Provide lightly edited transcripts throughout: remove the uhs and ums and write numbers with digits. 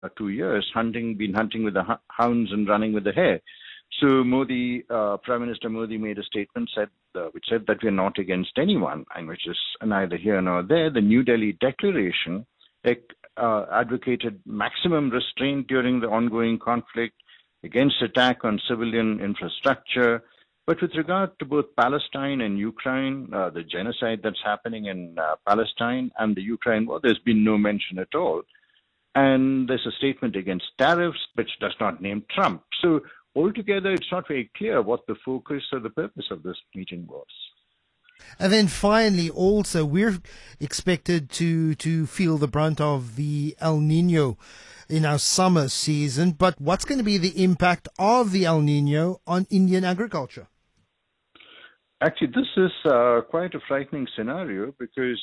2 years, been hunting with the hounds and running with the hare. So Modi, Prime Minister Modi made a statement which said that we are not against anyone, and which is neither here nor there. The New Delhi Declaration advocated maximum restraint during the ongoing conflict, against attack on civilian infrastructure. But with regard to both Palestine and Ukraine, the genocide that's happening in Palestine and the Ukraine war, there's been no mention at all. And there's a statement against tariffs, which does not name Trump. So altogether, it's not very clear what the focus or the purpose of this meeting was. And then finally, also, we're expected to feel the brunt of the El Nino in our summer season. But what's going to be the impact of the El Nino on Indian agriculture? Actually, this is quite a frightening scenario because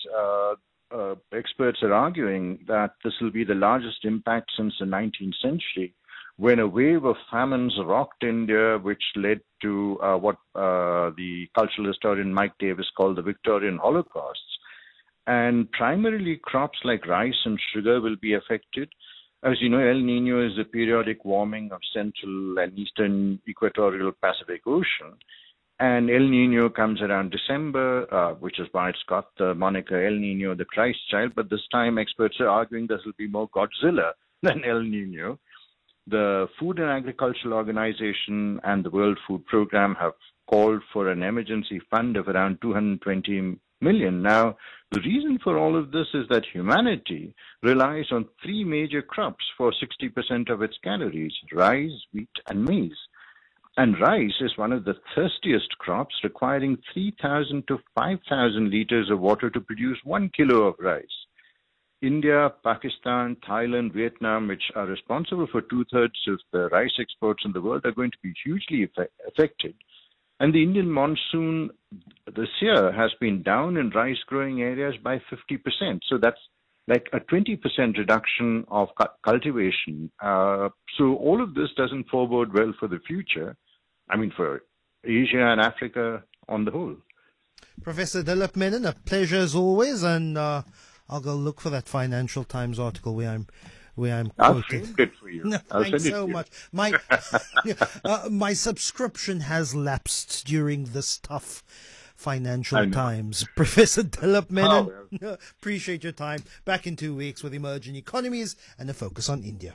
experts are arguing that this will be the largest impact since the 19th century, when a wave of famines rocked India, which led to what the cultural historian Mike Davis called the Victorian Holocausts. And primarily crops like rice and sugar will be affected. As you know, El Nino is the periodic warming of central and eastern equatorial Pacific Ocean. And El Nino comes around December, which is why it's got the moniker El Nino, the Christ child. But this time, experts are arguing this will be more Godzilla than El Nino. The Food and Agricultural Organization and the World Food Program have called for an emergency fund of around 220 million. Now, the reason for all of this is that humanity relies on three major crops for 60% of its calories: rice, wheat, and maize. And rice is one of the thirstiest crops, requiring 3,000 to 5,000 liters of water to produce 1 kilo of rice. India, Pakistan, Thailand, Vietnam, which are responsible for 2/3 of the rice exports in the world, are going to be hugely affected. And the Indian monsoon this year has been down in rice growing areas by 50%. So that's like a 20% reduction of cultivation. So all of this doesn't forebode well for the future. I mean, for Asia and Africa on the whole. Professor Dilip Menon, a pleasure as always, and I'll go look for that Financial Times article where I'm I'll quoted. send it for you. No, thanks so much. My subscription has lapsed during this tough Financial Times. Professor Dilip Menon, appreciate your time. Back in 2 weeks with emerging economies and a focus on India.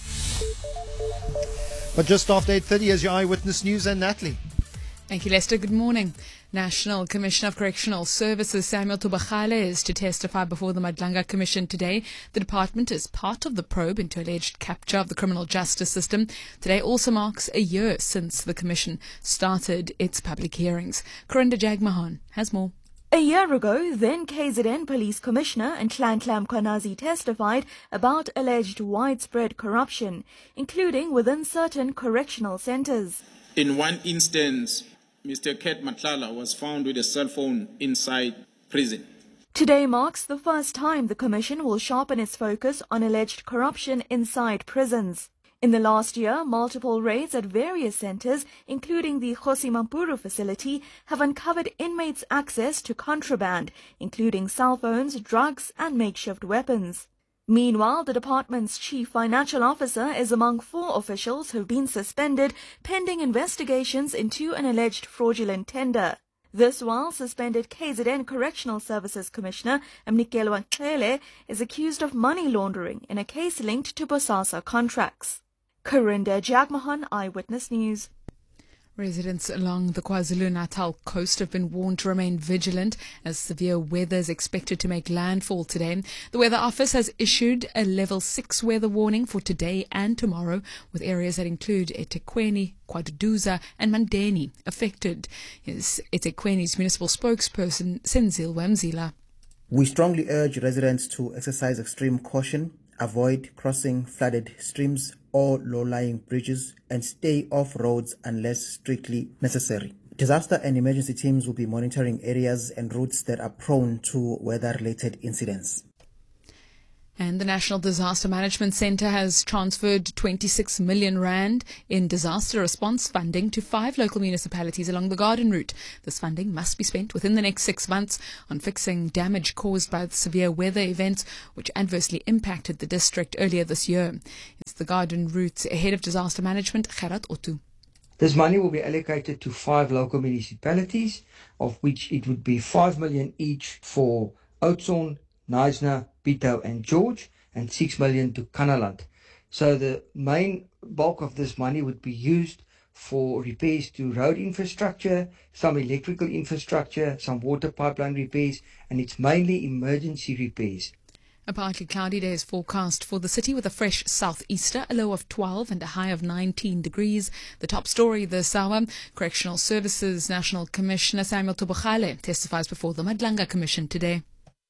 But just after 8:30 is your Eyewitness News, and Natalie. Thank you, Lester. Good morning. National Commissioner of Correctional Services Samuel Tubakale is to testify before the Madlanga Commission today. The department is part of the probe into alleged capture of the criminal justice system. Today also marks a year since the Commission started its public hearings. Corinda Jagmohan has more. A year ago, then KZN Police Commissioner Nhlanhla Mkhwanazi testified about alleged widespread corruption, including within certain correctional centres. In one instance, Mr. Ket Matlala was found with a cell phone inside prison. Today marks the first time the Commission will sharpen its focus on alleged corruption inside prisons. In the last year, multiple raids at various centres, including the Kgosi Mampuru facility, have uncovered inmates' access to contraband, including cell phones, drugs and makeshift weapons. Meanwhile, the department's chief financial officer is among 4 officials who have been suspended pending investigations into an alleged fraudulent tender. This while suspended KZN Correctional Services Commissioner Mnikelwa Cele is accused of money laundering in a case linked to Bosasa contracts. Corinda Jagmohan, Eyewitness News. Residents along the KwaZulu-Natal coast have been warned to remain vigilant as severe weather is expected to make landfall today. The Weather Office has issued a level 6 weather warning for today and tomorrow, with areas that include eThekwini, KwaDuduza and Mandeni affected. eThekwini's municipal spokesperson, Senzile Wamzila. We strongly urge residents to exercise extreme caution, avoid crossing flooded streams or low-lying bridges, and stay off roads unless strictly necessary. Disaster and emergency teams will be monitoring areas and routes that are prone to weather-related incidents. And the National Disaster Management Centre has transferred 26 million rand in disaster response funding to 5 local municipalities along the Garden Route. This funding must be spent within the next 6 months on fixing damage caused by the severe weather events which adversely impacted the district earlier this year. It's the Garden Route Head of Disaster Management, Gerard Otto. This money will be allocated to 5 local municipalities, of which it would be 5 million each for Oudtshoorn, Knysna, Pietou and George, and 6 million to Kannaland. So the main bulk of this money would be used for repairs to road infrastructure, some electrical infrastructure, some water pipeline repairs, and it's mainly emergency repairs. A partly cloudy day is forecast for the city with a fresh southeaster, a low of 12 and a high of 19 degrees. The top story this hour, Correctional Services National Commissioner Samuel Tobogale testifies before the Madlanga Commission today.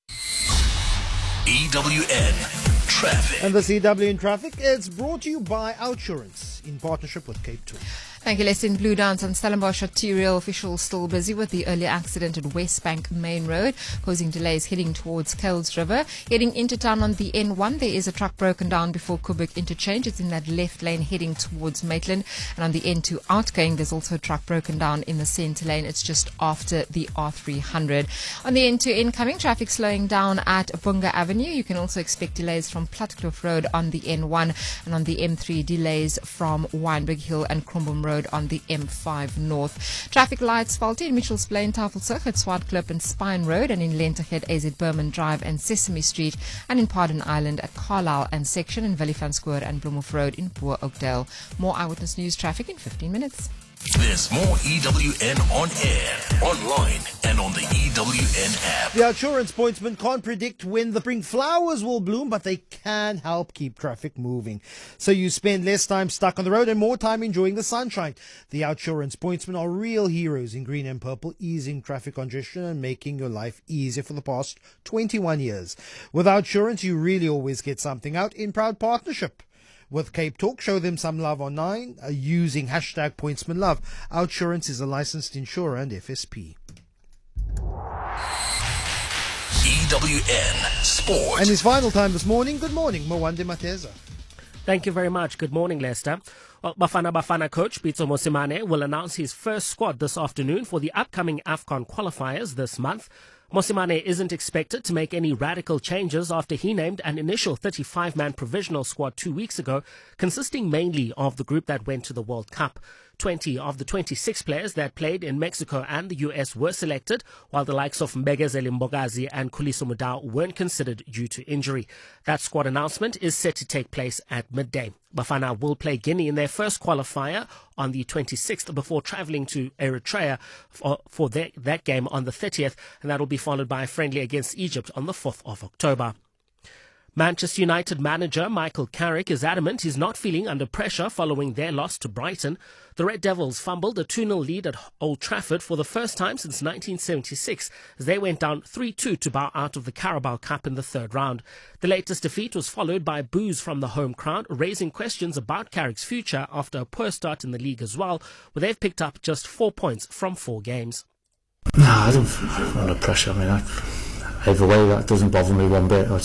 EWN Traffic. And this EWN Traffic is brought to you by Outsurance in partnership with Cape Tour. Thank you. Less in Blue Dance and Stellenbosch arterial officials still busy with the early accident at West Bank Main Road, causing delays heading towards Kells River. Heading into town on the N1, there is a truck broken down before Kubik interchange. It's in that left lane heading towards Maitland. And on the N2 outgoing, there's also a truck broken down in the centre lane. It's just after the R300. On the N2 incoming, traffic slowing down at Bunga Avenue. You can also expect delays from Platkloof Road on the N1, and on the M3, delays from Wynberg Hill and Krombom Road on the M5 North. Traffic lights faulty in Mitchells Plain, Tafelsig at Swartklip and Spine Road, and in Lenteghed, AZ Berman Drive and Sesame Street, and in Pardon Island at Carlisle and Section, and Willievanspoor and Bloemhof Road in Boer Oakdale. More Eyewitness News traffic in 15 minutes. There's more EWN on air, online, and on the EWN app. The Outsurance pointsmen can't predict when the spring flowers will bloom, but they can help keep traffic moving. So you spend less time stuck on the road and more time enjoying the sunshine. The Outsurance pointsmen are real heroes in green and purple, easing traffic congestion and making your life easier for the past 21 years. With Outsurance, you really always get something out in proud partnership with Cape Talk. Show them some love online using hashtag pointsmanlove. Outsurance is a licensed insurer and FSP. EWN Sport. And his final time this morning. Good morning, Mwande Mateza. Thank you very much. Good morning, Lester. Well, Bafana coach Pitso Mosimane will announce his first squad this afternoon for the upcoming AFCON qualifiers this month. Mosimane isn't expected to make any radical changes after he named an initial 35-man provisional squad 2 weeks ago, consisting mainly of the group that went to the World Cup. 20 of the 26 players that played in Mexico and the US were selected, while the likes of Mbegezeli Mbogazi and Khuliso Mudau weren't considered due to injury. That squad announcement is set to take place at midday. Bafana will play Guinea in their first qualifier on the 26th before travelling to Eritrea for that game on the 30th, and that will be followed by a friendly against Egypt on the 4th of October. Manchester United manager Michael Carrick is adamant he's not feeling under pressure following their loss to Brighton. The Red Devils fumbled a 2-0 lead at Old Trafford for the first time since 1976 as they went down 3-2 to bow out of the Carabao Cup in the third round. The latest defeat was followed by boos from the home crowd, raising questions about Carrick's future after a poor start in the league as well, where they've picked up just 4 points from 4 games. No, I don't feel under pressure. I mean, either way, that doesn't bother me one bit.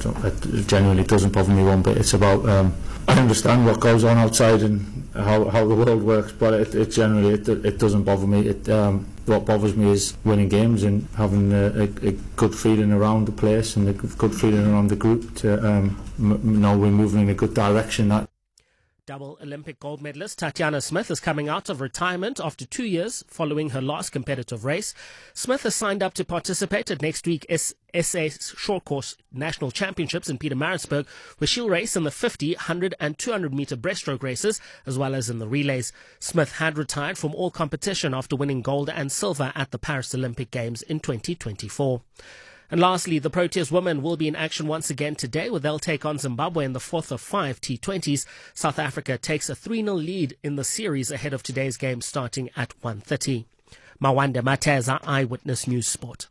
It genuinely doesn't bother me one bit. It's about I understand what goes on outside and how the world works, but it generally doesn't bother me. What bothers me is winning games and having a good feeling around the place and a good feeling around the group to know we're moving in a good direction. Double Olympic gold medalist Tatiana Smith is coming out of retirement after 2 years following her last competitive race. Smith has signed up to participate at next week's SA Short Course National Championships in Pietermaritzburg, where she'll race in the 50, 100 and 200 metre breaststroke races, as well as in the relays. Smith had retired from all competition after winning gold and silver at the Paris Olympic Games in 2024. And lastly, the Proteas women will be in action once again today, where they'll take on Zimbabwe in the 4th of 5 T20s. South Africa takes a 3-0 lead in the series ahead of today's game starting at 1:30. Mwande Mateza, Eyewitness News Sport.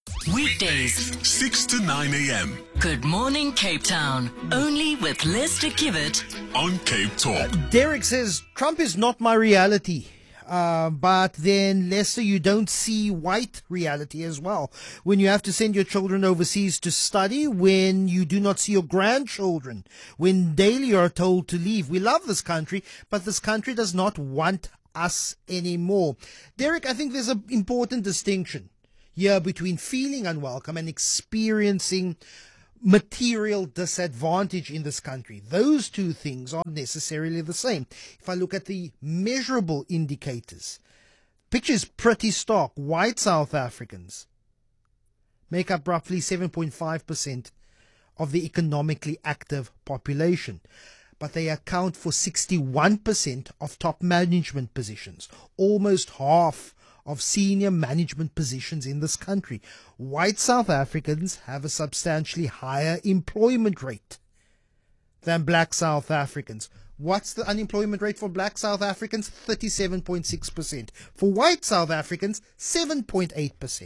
Weekdays, 6 to 9 a.m. Good morning, Cape Town. Only with Lester Kibbert on Cape Talk. Derek says, Trump is not my reality. But then, Lester, you don't see white reality as well. When you have to send your children overseas to study, when you do not see your grandchildren, when daily you are told to leave. We love this country, but this country does not want us anymore. Derek, I think there's an important distinction here between feeling unwelcome and experiencing material disadvantage in this country. Those two things aren't necessarily the same. If I look at the measurable indicators, picture is pretty stark. White South Africans make up roughly 7.5% of the economically active population, but they account for 61% of top management positions, almost half of senior management positions in this country. White South Africans have a substantially higher employment rate than black South Africans. What's the unemployment rate for black South Africans? 37.6%. For white South Africans, 7.8%.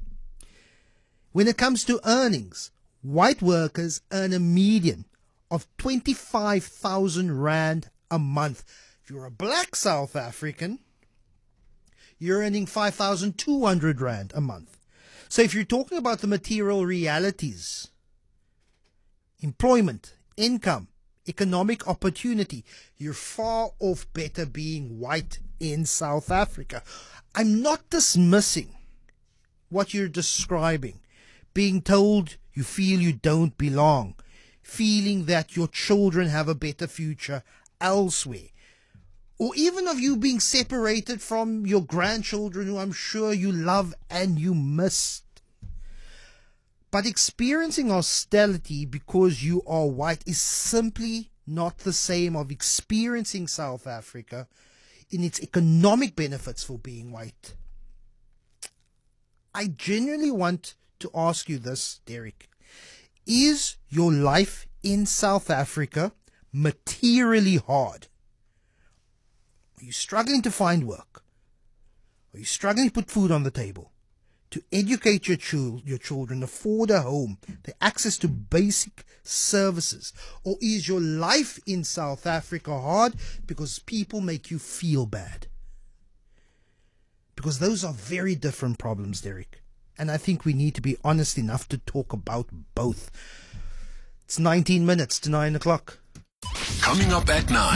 When it comes to earnings, white workers earn a median of 25,000 Rand a month. If you're a black South African, you're earning 5,200 Rand a month. So if you're talking about the material realities, employment, income, economic opportunity, you're far off better being white in South Africa. I'm not dismissing what you're describing, being told you feel you don't belong, feeling that your children have a better future elsewhere, or even of you being separated from your grandchildren who I'm sure you love and you miss. But experiencing hostility because you are white is simply not the same of experiencing South Africa in its economic benefits for being white. I genuinely want to ask you this, Derek. Is your life in South Africa materially hard? Are you struggling to find work? Are you struggling to put food on the table? To educate your children, afford a home, the access to basic services? Or is your life in South Africa hard because people make you feel bad? Because those are very different problems, Derek. And I think we need to be honest enough to talk about both. It's 19 minutes to 9 o'clock. Coming up at 9.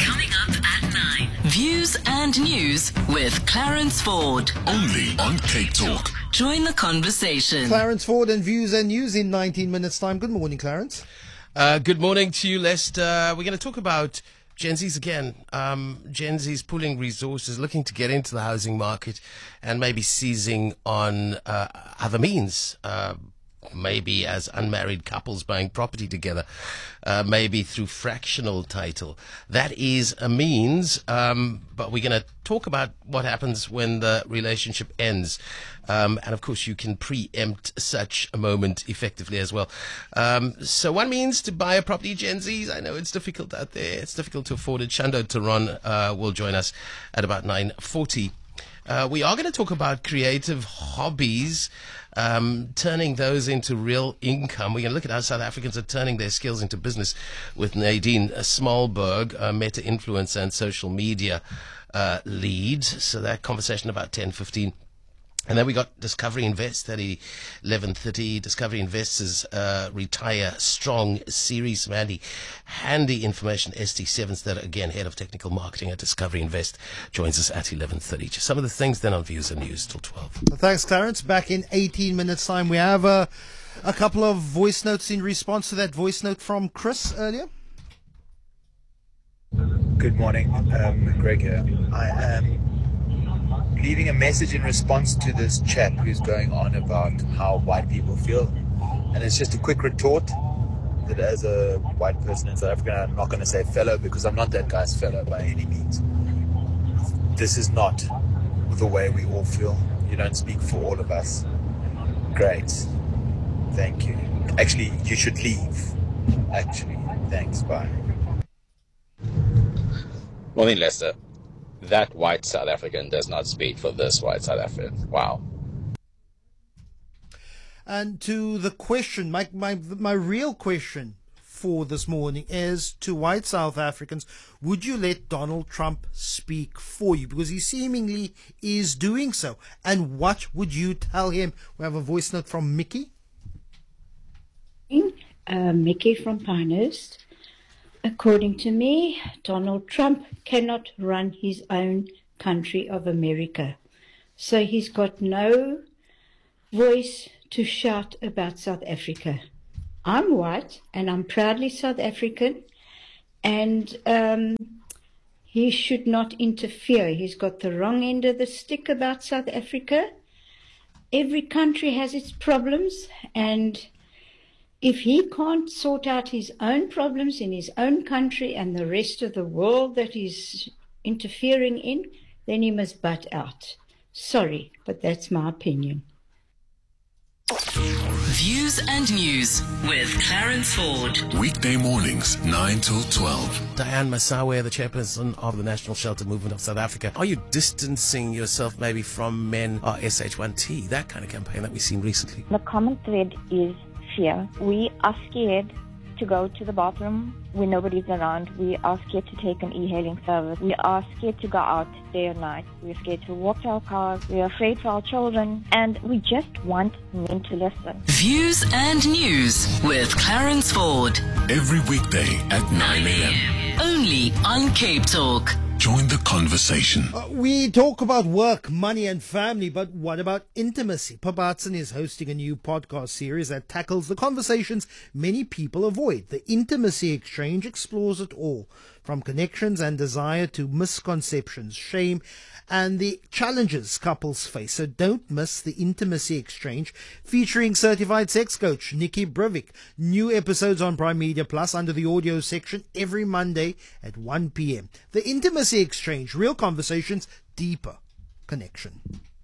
Views and news with Clarence Ford. Only on Cape Talk. Join the conversation. Clarence Ford and Views and News in 19 minutes time. Good morning, Clarence. Good morning to you, Lester. We're going to talk about Gen Zs again. Gen Zs pulling resources, looking to get into the housing market and maybe seizing on other means. Maybe as unmarried couples buying property together, maybe through fractional title. That is a means, but we're going to talk about what happens when the relationship ends. And of course, you can preempt such a moment effectively as well. So one means to buy a property, Gen Zs. I know it's difficult out there. It's difficult to afford it. Shando Taron will join us at about 9:40. We are going to talk about creative hobbies, turning those into real income. We're going to look at how South Africans are turning their skills into business with Nadine Smallberg, a Meta influencer and social media lead. So that conversation about 10:15. And then we got Discovery Invest at 11:30. Discovery Invest's Retire Strong series. Some handy information. ST Sevens, that again, Head of Technical Marketing at Discovery Invest, joins us at 11:30. Just some of the things then on Views and News till 12. Thanks, Clarence. Back in 18 minutes time. We have a couple of voice notes in response to that voice note from Chris earlier. Good morning, Greg here. I am leaving a message in response to this chap who's going on about how white people feel, and it's just a quick retort that as a white person in South Africa, I'm not going to say fellow because I'm not that guy's fellow by any means. This is not the way we all feel. You don't speak for all of us. Great, thank you. Actually, you should leave. Actually, thanks, bye. Morning, Lester. That white South African does not speak for this white South African. Wow. And to the question, my real question for this morning is to white South Africans, would you let Donald Trump speak for you? Because he seemingly is doing so. And what would you tell him? We have a voice note from Mickey. Mickey from Pinehurst. According to me, Donald Trump cannot run his own country of America. So he's got no voice to shout about South Africa. I'm white and I'm proudly South African, and he should not interfere. He's got the wrong end of the stick about South Africa. Every country has its problems, and if he can't sort out his own problems in his own country and the rest of the world that he's interfering in, then he must butt out. Sorry, but that's my opinion. Views and News with Clarence Ford. Weekday mornings, 9 till 12. Diane Masawe, the chairperson of the National Shelter Movement of South Africa. Are you distancing yourself maybe from Men Are SH1T, that kind of campaign that we've seen recently? The common thread is fear. We are scared to go to the bathroom when nobody's around. We are scared to take an e-hailing service. We are scared to go out day or night. We're scared to walk to our cars. We're afraid for our children. And we just want men to listen. Views and News with Clarence Ford. Every weekday at 9 a.m. Only on Cape Talk. Join the conversation. We talk about work, money and family, but what about intimacy? Pabatson is hosting a new podcast series that tackles the conversations many people avoid. The Intimacy Exchange explores it all, from connections and desire to misconceptions, shame, and the challenges couples face. So don't miss the Intimacy Exchange, featuring certified sex coach Nikki Brivik. New episodes on Prime Media Plus under the audio section every Monday at 1 p.m. The Intimacy Exchange, real conversations, deeper connection.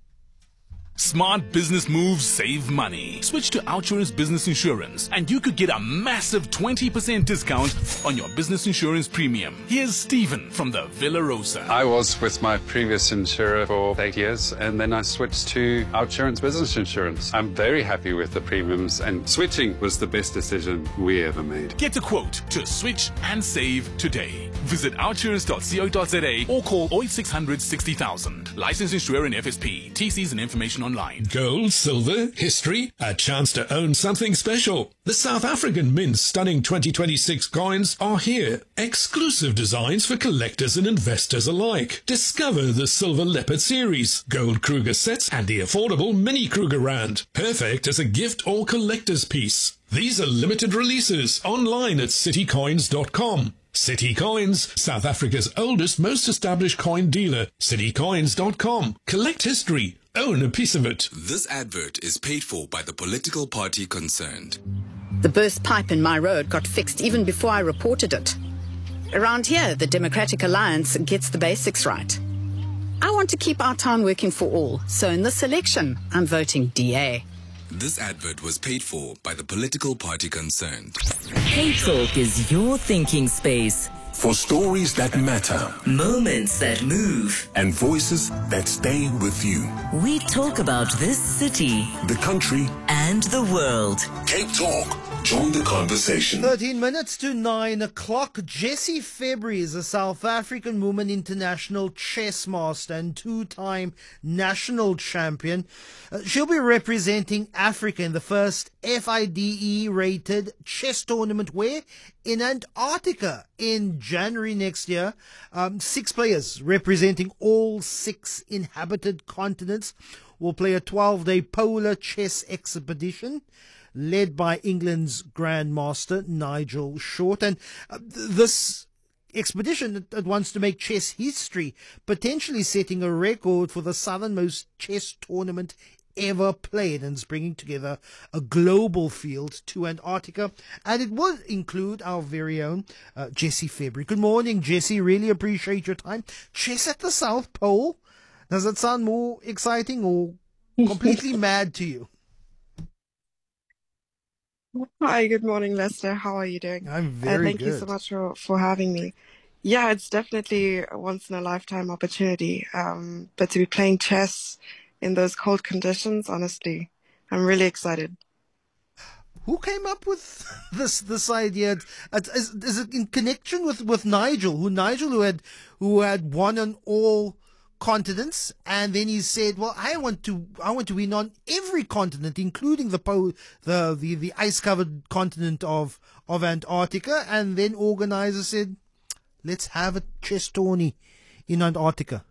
Smart business moves save money. Switch to Outsurance Business Insurance and you could get a massive 20% discount on your business insurance premium. Here's Stephen from the Villa Rosa. I was with my previous insurer for 8 years and then I switched to Outsurance Business Insurance. I'm very happy with the premiums and switching was the best decision we ever made. Get a quote to switch and save today. Visit outsurance.co.za or call 0800 60,000. Licensed insurer and FSP. TCs and information online. Gold, silver, history, a chance to own something special. The South African Mint's stunning 2026 coins are here. Exclusive designs for collectors and investors alike. Discover the Silver Leopard series, Gold Kruger sets and the affordable Mini Kruger Rand. Perfect as a gift or collector's piece. These are limited releases online at citycoins.com. City Coins, South Africa's oldest, most established coin dealer. citycoins.com. Collect history. Own a piece of it. This advert is paid for by the political party concerned. The burst pipe in my road got fixed even before I reported it. Around here, the Democratic Alliance gets the basics right. I want to keep our town working for all, so in this election, I'm voting DA. This advert was paid for by the political party concerned. Cape Talk is your thinking space. For stories that matter, Moments that move. and voices that stay with you. We talk about this city The country and the world. Cape Talk. Join the conversation. 13 minutes to 9 o'clock. Jessie February is a South African woman international chess master and two-time national champion. She'll be representing Africa in the first FIDE-rated chess tournament where in Antarctica in January next year. 6 players representing all 6 inhabited continents will play a 12-day polar chess expedition led by England's Grandmaster Nigel Short. And this expedition that wants to make chess history, potentially setting a record for the southernmost chess tournament ever played, and is bringing together a global field to Antarctica. And it will include our very own Jessie February. Good morning, Jessie. Really appreciate your time. Chess at the South Pole. Does it sound more exciting or completely mad to you? Hi, good morning, Lester. How are you doing? I'm very Thank good. you so much for having me. Yeah, it's definitely a once-in-a-lifetime opportunity. But to be playing chess in those cold conditions, honestly, I'm really excited. Who came up with this idea? Is it in connection with Nigel? Who had won on all continents, and then he said, "Well, I want to win on every continent, including the ice covered continent of Antarctica." And then organizers said, "Let's have a chess tourney in Antarctica."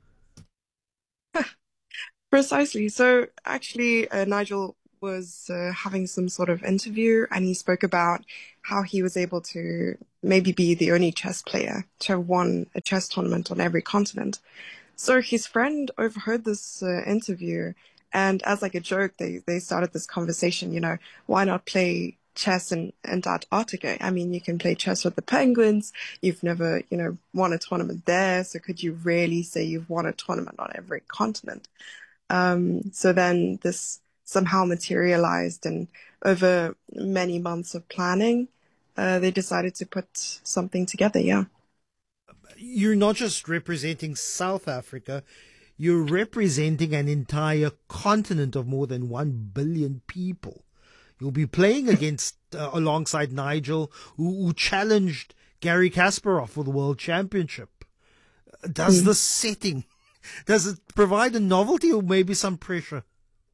Precisely. So actually, Nigel was having some sort of interview, and he spoke about how he was able to maybe be the only chess player to have won a chess tournament on every continent. So his friend overheard this interview, and as like a joke, they started this conversation, why not play chess in Antarctica? I mean, you can play chess with the penguins. You've never, won a tournament there. So could you really say you've won a tournament on every continent? So then this somehow materialized, and over many months of planning, they decided to put something together. Yeah. You're not just representing South Africa, you're representing an entire continent of more than 1 billion people. You'll be playing against, alongside Nigel, who challenged Garry Kasparov for the World Championship. Does the setting, does it provide a novelty or maybe some pressure?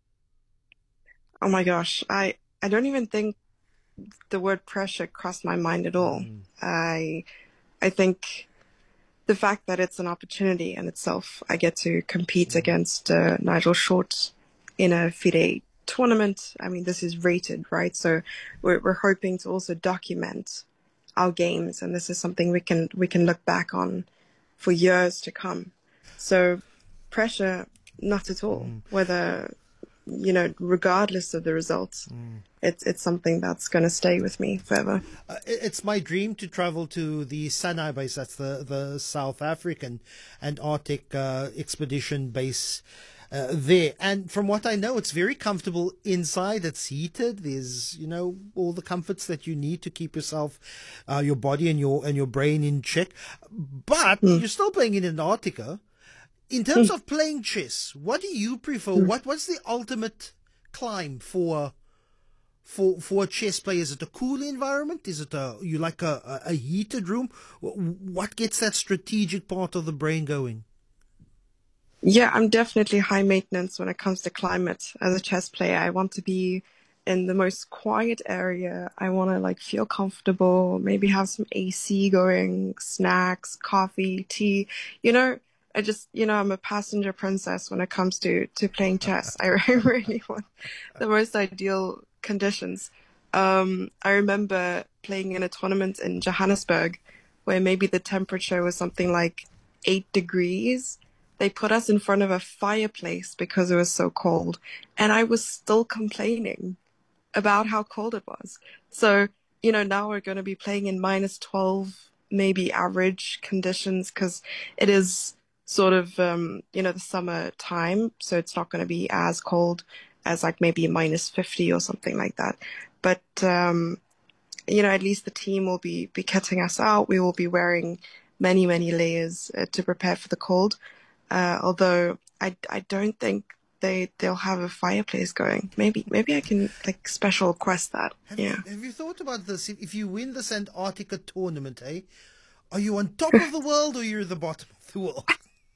Oh my gosh, I don't even think the word pressure crossed my mind at all. I think the fact that it's an opportunity in itself, I get to compete against Nigel Short in a FIDE tournament. I mean, this is rated, right? So we're hoping to also document our games, and this is something we can look back on for years to come. So pressure, not at all. Whether, regardless of the results, it's something that's going to stay with me forever. It's my dream to travel to the Sanai base. That's the South African Antarctic expedition base there. And from what I know, it's very comfortable inside. It's heated. There's, all the comforts that you need to keep yourself, your body and your brain in check. But you're still playing in Antarctica. In terms of playing chess, what do you prefer? What's the ultimate climb for a chess player? Is it a cool environment? Is it you like a heated room? What gets that strategic part of the brain going? Yeah, I'm definitely high maintenance when it comes to climate. As a chess player, I want to be in the most quiet area. I want to feel comfortable, maybe have some AC going, snacks, coffee, tea, I just, I'm a passenger princess when it comes to playing chess. I really want the most ideal conditions. I remember playing in a tournament in Johannesburg where maybe the temperature was something like 8 degrees. They put us in front of a fireplace because it was so cold. And I was still complaining about how cold it was. So, now we're going to be playing in -12, maybe average conditions, because it is sort of, the summer time. So it's not going to be as cold as maybe -50 or something like that. But, at least the team will be kitting us out. We will be wearing many, many layers to prepare for the cold. Although I don't think they'll have a fireplace going. Maybe I can special request that. Have you thought about this? If you win this Antarctica tournament, are you on top of the world or you're at the bottom of the world?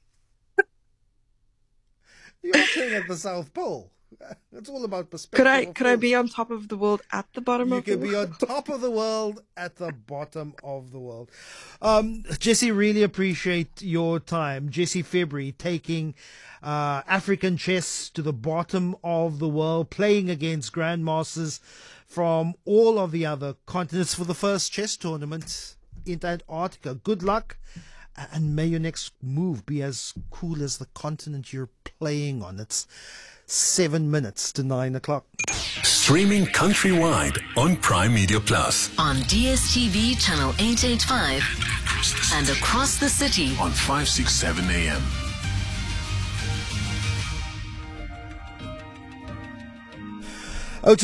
You're playing at the South Pole. It's all about perspective. Could I be on top of the world at the bottom of the world? You could be on top of the world at the bottom of the world. Jesse, really appreciate your time. Jesse February taking African chess to the bottom of the world, playing against grandmasters from all of the other continents for the first chess tournament in Antarctica. Good luck. And may your next move be as cool as the continent you're playing on. It's 7 minutes to 9 o'clock. Streaming countrywide on Prime Media Plus. On DSTV channel 885 and across the city on 567 AM. Oh,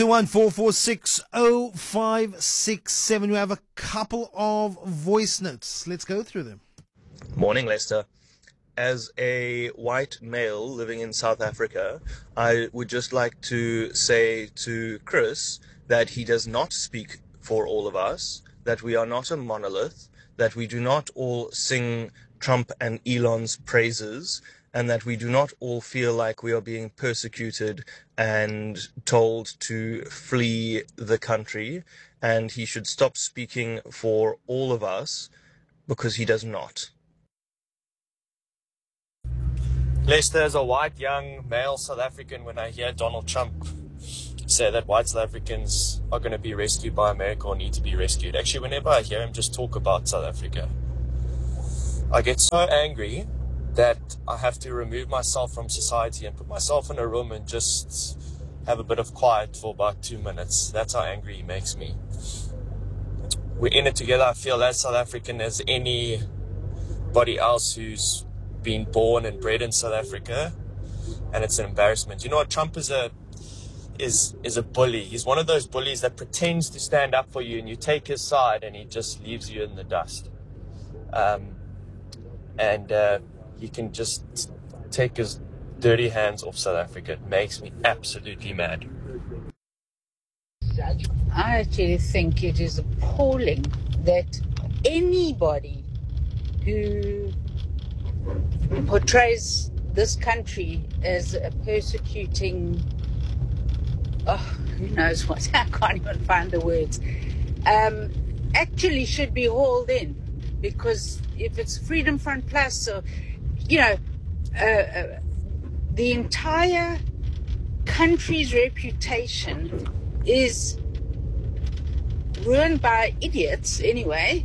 0214460567. We have a couple of voice notes. Let's go through them. Morning, Lester. as a white male living in South Africa, I would just like to say to Chris that he does not speak for all of us, that we are not a monolith, that we do not all sing Trump and Elon's praises, and that we do not all feel like we are being persecuted and told to flee the country, and he should stop speaking for all of us because he does not. Lester, as a white young male South African, when I hear Donald Trump say that white South Africans are going to be rescued by America or need to be rescued, actually whenever I hear him just talk about South Africa, I get so angry that I have to remove myself from society and put myself in a room and just have a bit of quiet for about 2 minutes. That's how angry he makes me. We're in it together. I feel as South African as anybody else who's been born and bred in South Africa, and it's an embarrassment. You know what? Trump is a bully. He's one of those bullies that pretends to stand up for you, and you take his side, and he just leaves you in the dust. He can just take his dirty hands off South Africa. It makes me absolutely mad. I actually think it is appalling that anybody who portrays this country as a persecuting, who knows what, I can't even find the words, actually should be hauled in, because if it's Freedom Front Plus, or, the entire country's reputation is ruined by idiots anyway.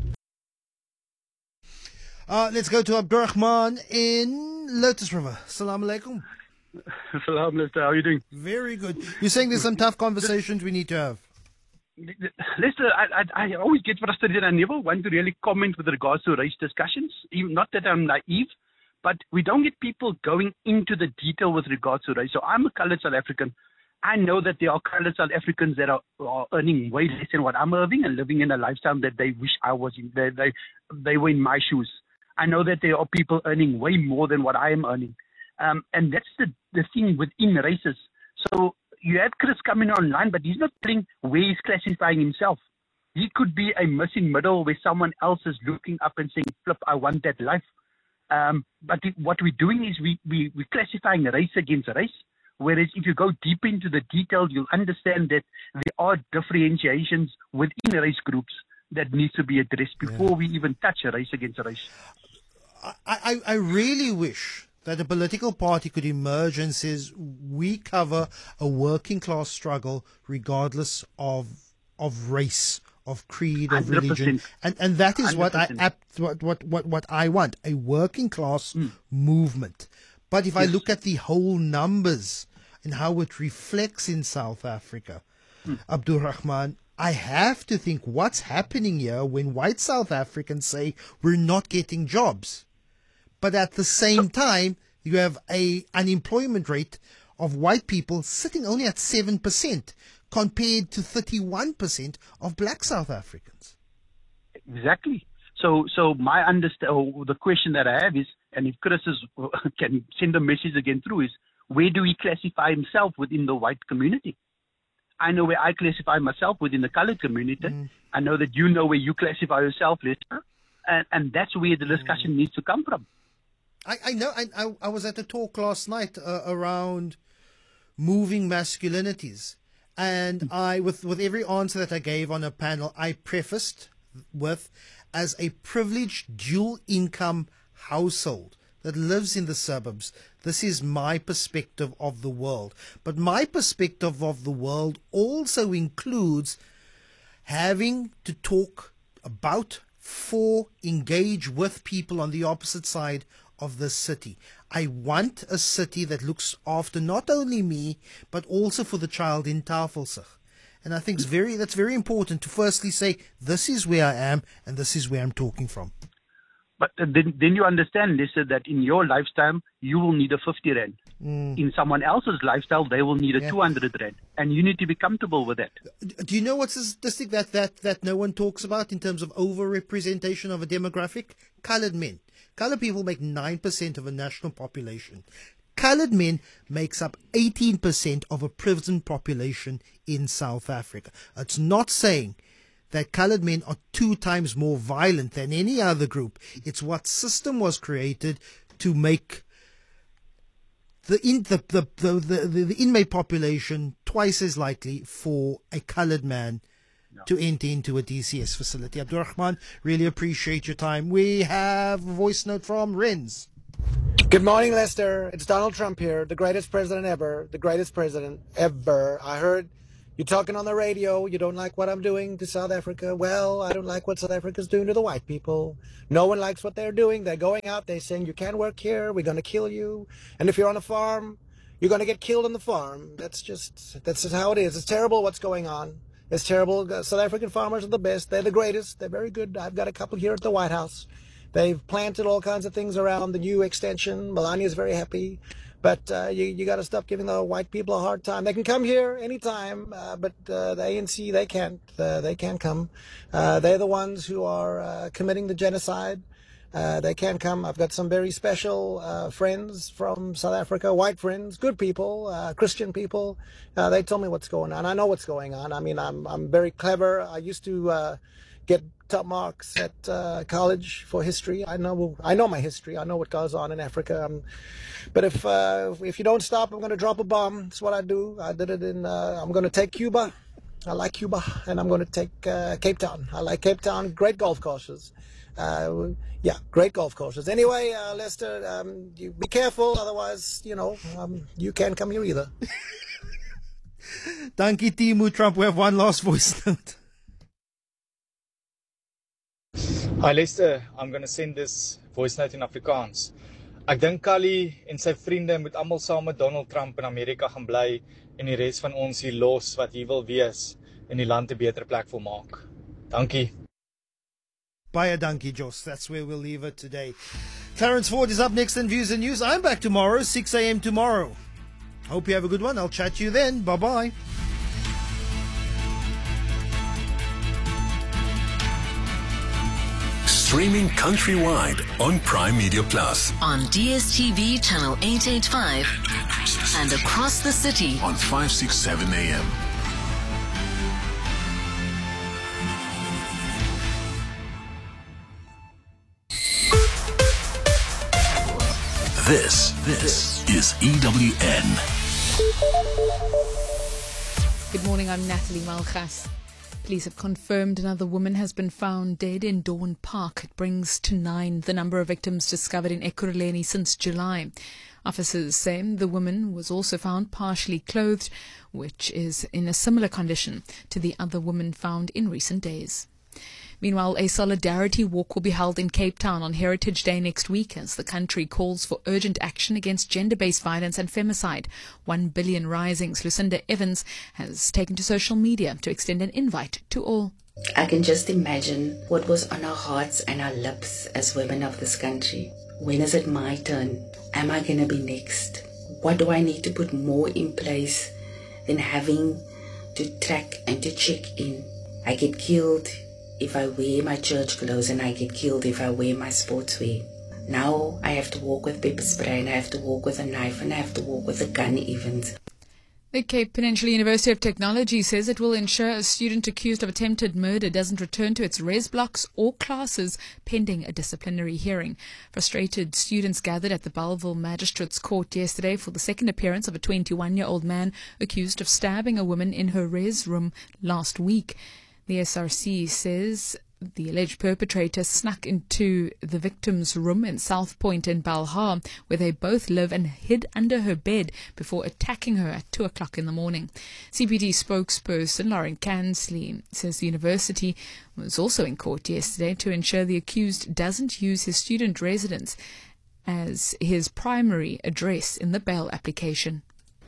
Let's go to Abdurrahman in Lotus River. Assalamu alaikum. Salam, Lester. How are you doing? Very good. You're saying there's some tough conversations we need to have. Lester, I always get frustrated. I never want to really comment with regards to race discussions. Even, not that I'm naive, but we don't get people going into the detail with regards to race. So I'm a colored South African. I know that there are colored South Africans that are earning way less than what I'm earning and living in a lifestyle that they wish I was in. They were in my shoes. I know that there are people earning way more than what I am earning. And that's the thing within races. So you had Chris coming online, but he's not telling where he's classifying himself. He could be a missing middle where someone else is looking up and saying, flip, I want that life. But what we're doing is we're classifying race against race. Whereas if you go deep into the details, you'll understand that there are differentiations within race groups that needs to be addressed before we even touch a race against a race. I really wish that a political party could emerge and says we cover a working class struggle regardless of race, of creed, of 100%. Religion, and that is 100%. what I want, a working class movement. But if I look at the whole numbers and how it reflects in South Africa, Abdurrahman, I have to think what's happening here when white South Africans say we're not getting jobs. But at the same time, you have a unemployment rate of white people sitting only at 7% compared to 31% of black South Africans. Exactly. So my the question that I have is, and if Chris can send a message again through, is where do he classify himself within the white community? I know where I classify myself within the colored community. I know that you know where you classify yourself, Lester. And that's where the discussion needs to come from. I know. I was at a talk last night around moving masculinities. And with every answer that I gave on a panel, I prefaced with, as a privileged dual income household that lives in the suburbs, this is my perspective of the world. But my perspective of the world also includes having to talk about, engage with people on the opposite side of the city. I want a city that looks after not only me, but also for the child in Tafelsig. And I think that's very important to firstly say, this is where I am and this is where I'm talking from. But then you understand, Lisa, that in your lifetime, you will need a 50 Rand. in someone else's lifestyle, they will need a 200 rand. And you need to be comfortable with that. Do you know what's the statistic that no one talks about in terms of overrepresentation of a demographic? Colored men. Colored people make 9% of a national population. Colored men makes up 18% of a prison population in South Africa. It's not saying that colored men are 2 times more violent than any other group. It's what system was created to make the inmate population twice as likely for a colored man to enter into a DCS facility. Abdurrahman, really appreciate your time. We have a voice note from Renz. Good morning, Lester. It's Donald Trump here, the greatest president ever, the greatest president ever. I heard you talking on the radio. You don't like what I'm doing to South Africa. Well, I don't like what South Africa's doing to the white people. No one likes what they're doing. They're going out. They're saying, you can't work here. We're going to kill you. And if you're on a farm, you're going to get killed on the farm. That's just how it is. It's terrible what's going on. It's terrible. South African farmers are the best. They're the greatest. They're very good. I've got a couple here at the White House. They've planted all kinds of things around the new extension. Melania's very happy. But you got to stop giving the white people a hard time. They can come here anytime, but the ANC, they can't. They can't come. They're the ones who are committing the genocide. They can't come. I've got some very special friends from South Africa, white friends, good people, Christian people. They tell me what's going on. I know what's going on. I mean, I'm very clever. I used to get top marks at college for history. I know my history. I know what goes on in Africa. But if you don't stop, I'm going to drop a bomb. That's what I do. I did it in. I'm going to take Cuba. I like Cuba, and I'm going to take Cape Town. I like Cape Town. Great golf courses. Great golf courses. Anyway, Lester, you be careful. Otherwise, you can't come here either. Dankie, Timu Trump. We have one last voice note. Hi Lester, I'm going to send this voice note in Afrikaans. Ek dink Kali en sy vriende moet almal saam met Donald Trump in Amerika gaan bly en die res van ons hier los wat hier wil wees en die land 'n beter plek wil maak. Dankie. Baie dankie, Jos. That's where we'll leave it today. Clarence Ford is up next in Views and News. I'm back tomorrow, 6 a.m. tomorrow. Hope you have a good one. I'll chat to you then. Bye-bye. Streaming countrywide on Prime Media Plus. On DSTV channel 885 and across the city on 567 AM. This is EWN. Good morning, I'm Natalie Malgas. Police have confirmed another woman has been found dead in Dawn Park. It brings to 9 the number of victims discovered in Ekurhuleni since July. Officers say the woman was also found partially clothed, which is in a similar condition to the other woman found in recent days. Meanwhile, a solidarity walk will be held in Cape Town on Heritage Day next week as the country calls for urgent action against gender-based violence and femicide. 1 Billion Rising's Lucinda Evans has taken to social media to extend an invite to all. I can just imagine what was on our hearts and our lips as women of this country. When is it my turn? Am I going to be next? What do I need to put more in place than having to track and to check in? I get killed if I wear my church clothes and I get killed if I wear my sportswear. Now I have to walk with pepper spray and I have to walk with a knife and I have to walk with a gun even. The Cape Peninsula University of Technology says it will ensure a student accused of attempted murder doesn't return to its res blocks or classes pending a disciplinary hearing. Frustrated students gathered at the Bellville Magistrates Court yesterday for the second appearance of a 21-year-old man accused of stabbing a woman in her res room last week. The SRC says the alleged perpetrator snuck into the victim's room in South Point in Balha, where they both live, and hid under her bed before attacking her at 2 o'clock in the morning. CPD spokesperson Lauren Kansley says the university was also in court yesterday to ensure the accused doesn't use his student residence as his primary address in the bail application.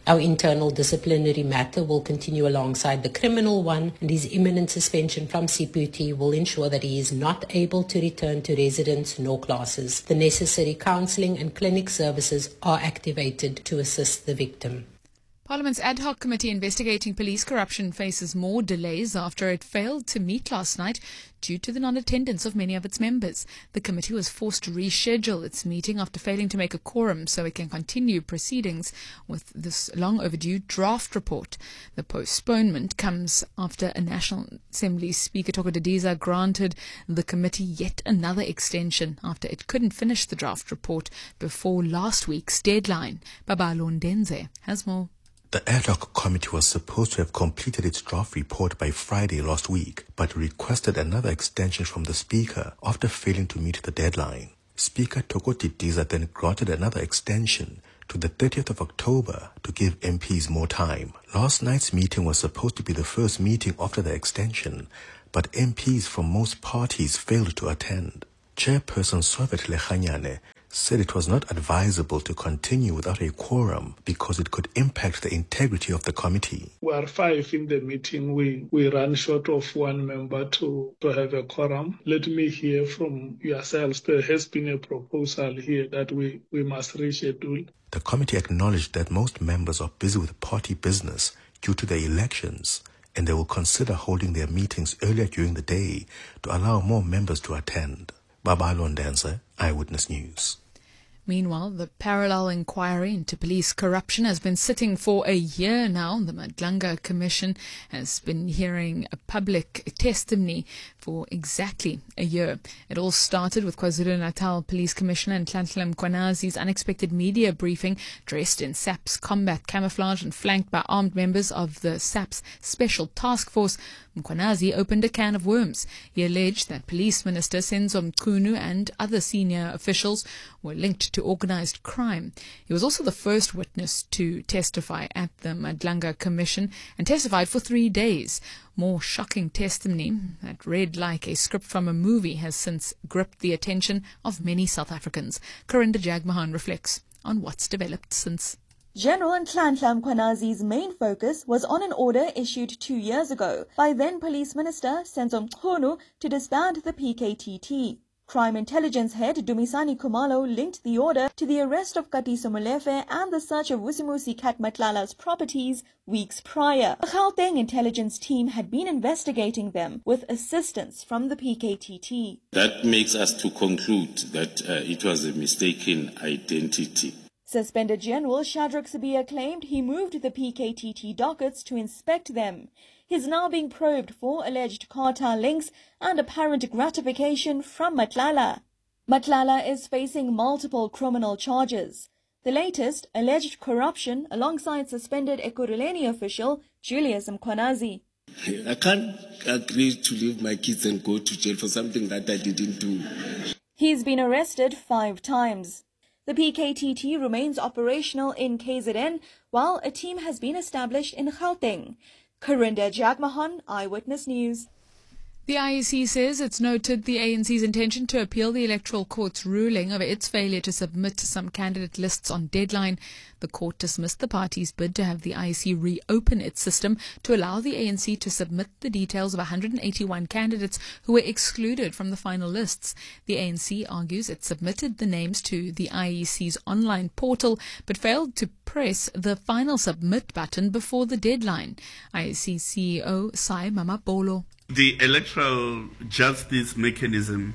Our internal disciplinary matter will continue alongside the criminal one, and his imminent suspension from CPT will ensure that he is not able to return to residence nor classes. The necessary counselling and clinic services are activated to assist the victim. Parliament's ad hoc committee investigating police corruption faces more delays after it failed to meet last night due to the non-attendance of many of its members. The committee was forced to reschedule its meeting after failing to make a quorum so it can continue proceedings with this long overdue draft report. The postponement comes after a National Assembly Speaker, Thoko Didiza, granted the committee yet another extension after it couldn't finish the draft report before last week's deadline. Babalo Ndenze has more. The ad hoc committee was supposed to have completed its draft report by Friday last week, but requested another extension from the Speaker after failing to meet the deadline. Speaker Thoko Didiza then granted another extension to the 30th of October to give MPs more time. Last night's meeting was supposed to be the first meeting after the extension, but MPs from most parties failed to attend. Chairperson Sovet Lechanyane said it was not advisable to continue without a quorum because it could impact the integrity of the committee. We are 5 in the meeting. We ran short of 1 member to have a quorum. Let me hear from yourselves. There has been a proposal here that we must reschedule. The committee acknowledged that most members are busy with party business due to the elections, and they will consider holding their meetings earlier during the day to allow more members to attend. Babalo Ndenze, Eyewitness News. Meanwhile, the parallel inquiry into police corruption has been sitting for a year now. The Madlanga Commission has been hearing a public testimony for exactly a year. It all started with KwaZulu-Natal Police Commissioner Nhlanhla Mkhwanazi's unexpected media briefing, dressed in SAPS combat camouflage and flanked by armed members of the SAPS Special Task Force. Mkhwanazi opened a can of worms. He alleged that Police Minister Senzo Mchunu and other senior officials were linked to organized crime. He was also the first witness to testify at the Madlanga Commission and testified for 3 days. More shocking testimony that read like a script from a movie has since gripped the attention of many South Africans. Karinda Jagmohan reflects on what's developed since. General Nhlanhla Mkhwanazi's main focus was on an order issued 2 years ago by then Police Minister Senzo Mchunu to disband the PKTT. Crime Intelligence Head Dumisani Khumalo linked the order to the arrest of Katiso Molefe and the search of Vusimusi Kat Matlala's properties weeks prior. The Gauteng intelligence team had been investigating them with assistance from the PKTT. That makes us to conclude that it was a mistaken identity. Suspended General Shadrack Sibiya claimed he moved the PKTT dockets to inspect them. He's now being probed for alleged cartel links and apparent gratification from Matlala. Matlala is facing multiple criminal charges. The latest, alleged corruption alongside suspended Ekurhuleni official Julius Mkhwanazi. I can't agree to leave my kids and go to jail for something that I didn't do. He's been arrested 5 times. The PKTT remains operational in KZN, while a team has been established in Gauteng. Karinda Jagmohan, Eyewitness News. The IEC says it's noted the ANC's intention to appeal the Electoral Court's ruling over its failure to submit some candidate lists on deadline. The court dismissed the party's bid to have the IEC reopen its system to allow the ANC to submit the details of 181 candidates who were excluded from the final lists. The ANC argues it submitted the names to the IEC's online portal but failed to press the final submit button before the deadline. IEC CEO Sai Mamabolo. The electoral justice mechanism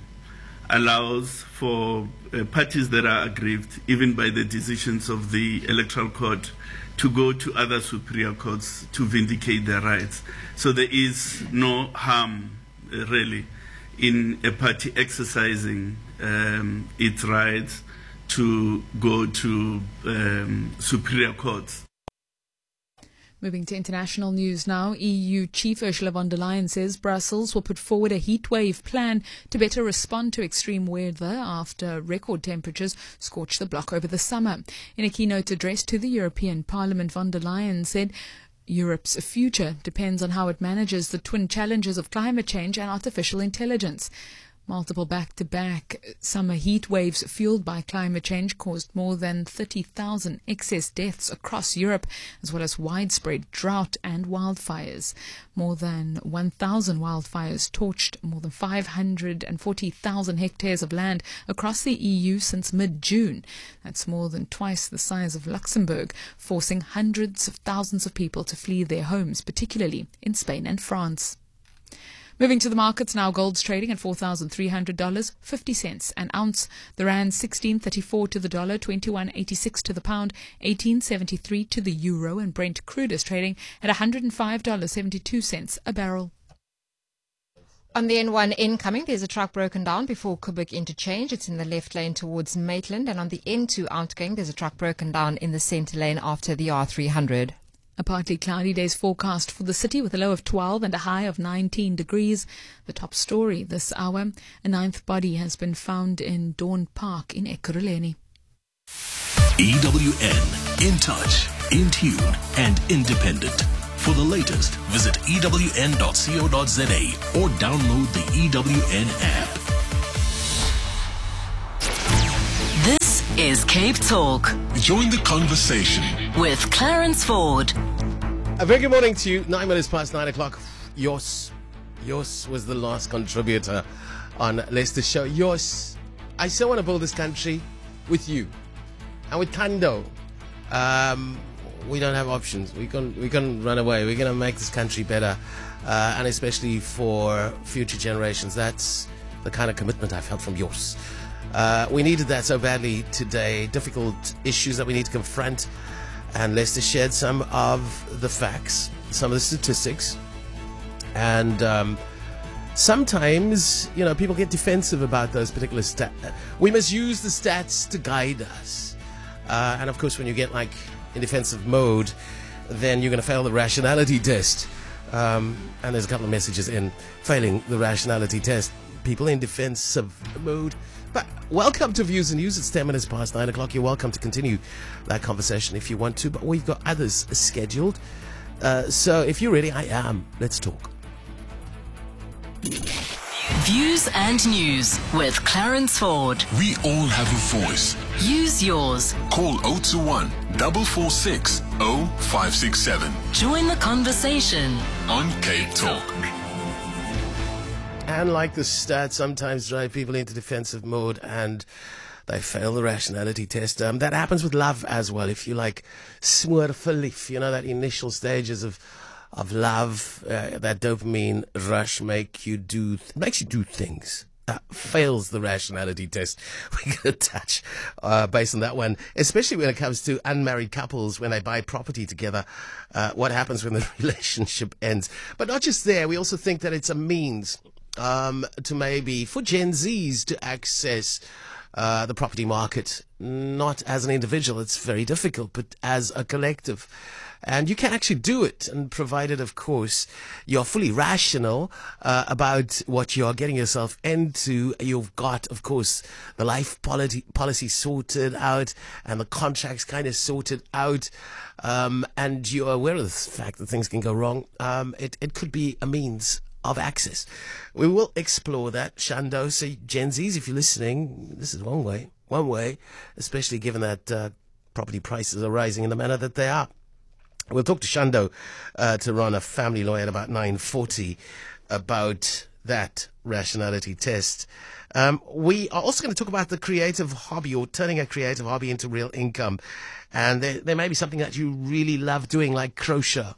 allows for parties that are aggrieved, even by the decisions of the electoral court, to go to other superior courts to vindicate their rights. So there is no harm, really, in a party exercising its rights to go to superior courts. Moving to international news now, EU Chief Ursula von der Leyen says Brussels will put forward a heatwave plan to better respond to extreme weather after record temperatures scorched the bloc over the summer. In a keynote address to the European Parliament, von der Leyen said Europe's future depends on how it manages the twin challenges of climate change and artificial intelligence. Multiple back-to-back summer heat waves fueled by climate change caused more than 30,000 excess deaths across Europe, as well as widespread drought and wildfires. More than 1,000 wildfires torched more than 540,000 hectares of land across the EU since mid-June. That's more than twice the size of Luxembourg, forcing hundreds of thousands of people to flee their homes, particularly in Spain and France. Moving to the markets now, gold's trading at $4,300, 50 cents an ounce. The rand 16.34 to the dollar, 21.86 to the pound, 18.73 to the euro, and Brent crude is trading at $105.72 a barrel. On the N1 incoming, there's a truck broken down before Kubik interchange. It's in the left lane towards Maitland. And on the N2 outgoing, there's a truck broken down in the centre lane after the R300. A partly cloudy day's forecast for the city with a low of 12 and a high of 19 degrees. The top story this hour, a ninth body has been found in Dawn Park in Ekurhuleni. EWN, in touch, in tune and independent. For the latest, visit ewn.co.za or download the EWN app. This is Cape Talk. Join the conversation with Clarence Ford. A very good morning to you. 9 minutes past 9 o'clock. Yours was the last contributor on Leicester's show. Yours, I still want to build this country with you and with Kando. We don't have options. We can run away. We're going to make this country better, and especially for future generations. That's the kind of commitment I felt from yours. We needed that so badly today. Difficult issues that we need to confront, and Leicester shared some of the facts, some of the statistics, and sometimes, people get defensive about those particular stats. We must use the stats to guide us, and of course, when you get in defensive mode, then you're going to fail the rationality test, and there's a couple of messages in failing the rationality test. People in defensive mode. But welcome to Views and News. It's 10 minutes past 9 o'clock. You're welcome to continue that conversation if you want to, but we've got others scheduled. So if you're ready, I am. Let's talk. Views and News with Clarence Ford. We all have a voice. Use yours. Call 021 446 0567. Join the conversation on Cape Talk. And like the stats sometimes drive people into defensive mode and they fail the rationality test. That happens with love as well. If you smoor verlief, that initial stages of love, that dopamine rush makes you do things. Fails the rationality test. We're going to touch based on that one, especially when it comes to unmarried couples when they buy property together. What happens when the relationship ends? But not just there. We also think that it's a means to maybe for Gen Zs to access the property market, not as an individual. It's very difficult, but as a collective. And you can actually do it, and provided, of course, you're fully rational about what you're getting yourself into. You've got, of course, the life policy sorted out and the contracts kind of sorted out, and you're aware of the fact that things can go wrong. It could be a means of access. We will explore that, Shando. So Gen Zs, if you're listening, this is one way, especially given that property prices are rising in the manner that they are. We'll talk to Shando Taron, a family lawyer, at about 9:40 about that rationality test. We are also going to talk about the creative hobby, or turning a creative hobby into real income. And there may be something that you really love doing, like crochet.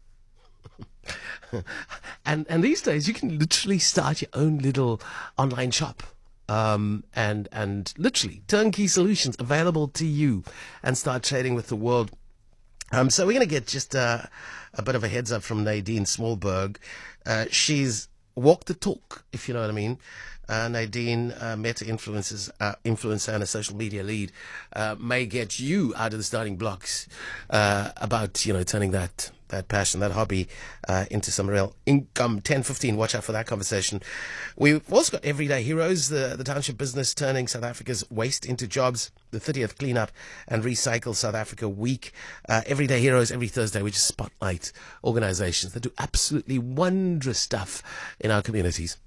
and these days you can literally start your own little online shop, and literally turnkey solutions available to you, and start trading with the world. So we're going to get just a bit of a heads up from Nadine Smallberg. She's walked the talk, if you know what I mean. Nadine, meta influencer and a social media lead, may get you out of the starting blocks about turning that passion, that hobby, into some real income. 10:15. Watch out for that conversation. We've also got Everyday Heroes, the township business turning South Africa's waste into jobs. The 30th Cleanup and Recycle South Africa Week. Everyday Heroes every Thursday. We just spotlight organizations that do absolutely wondrous stuff in our communities.